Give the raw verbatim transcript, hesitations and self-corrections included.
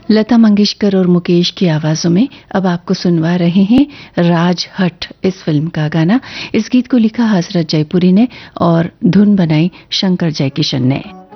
लता मंगेशकर और मुकेश की आवाजों में अब आपको सुनवा रहे हैं राज हट इस फिल्म का गाना। इस गीत को लिखा हसरत जयपुरी ने और धुन बनाई शंकर जयकिशन ने।